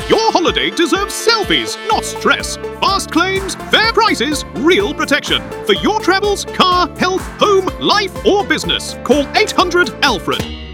Your holiday deserves selfies, not stress. Fast claims, fair prices, real protection. For your travels, car, health, home, life, or business, call 800-ALFRED.